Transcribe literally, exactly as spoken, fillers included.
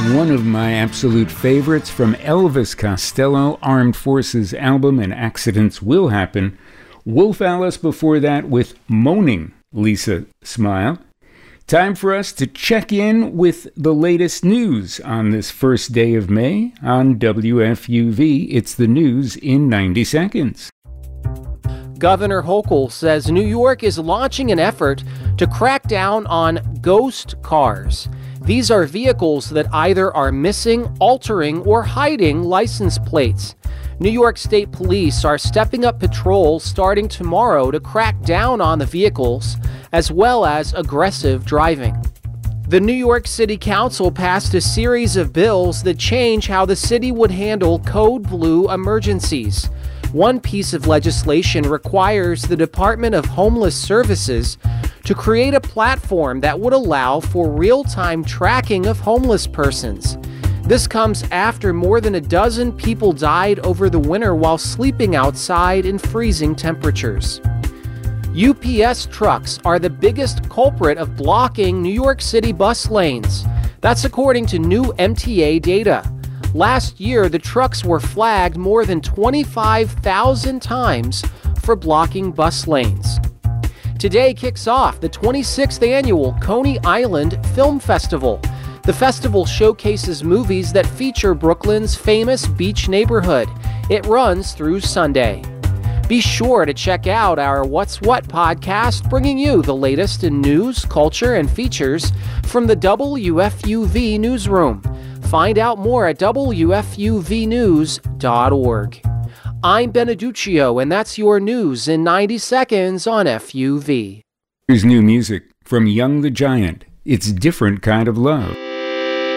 one of my absolute favorites from Elvis Costello, Armed Forces album, and Accidents Will Happen. Wolf Alice before that with Moaning, Lisa Smile. Time for us to check in with the latest news on this first day of May on W F U V. It's the news in ninety seconds. Governor Hochul says New York is launching an effort to crack down on ghost cars. These are vehicles that either are missing, altering, or hiding license plates. New York State Police are stepping up patrols starting tomorrow to crack down on the vehicles, as well as aggressive driving. The New York City Council passed a series of bills that change how the city would handle Code Blue emergencies. One piece of legislation requires the Department of Homeless Services to create a platform that would allow for real-time tracking of homeless persons. This comes after more than a dozen people died over the winter while sleeping outside in freezing temperatures. U P S trucks are the biggest culprit of blocking New York City bus lanes. That's according to new M T A data. Last year, the trucks were flagged more than twenty-five thousand times for blocking bus lanes. Today kicks off the twenty-sixth annual Coney Island Film Festival. The festival showcases movies that feature Brooklyn's famous beach neighborhood. It runs through Sunday. Be sure to check out our What's What podcast, bringing you the latest in news, culture, and features from the W F U V newsroom. Find out more at W F U V news dot org. I'm Beneduccio, and that's your news in ninety seconds on F U V. Here's new music from Young the Giant. It's Different Kind of Love.